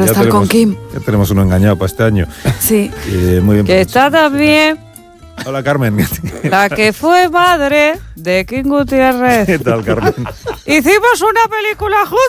estar con Kim. Ya tenemos uno engañado para este año. Sí. Muy bien. Que está también Hola, Carmen. la que fue madre de Kim Gutiérrez. ¿Qué tal, Carmen? Hicimos una película juntos.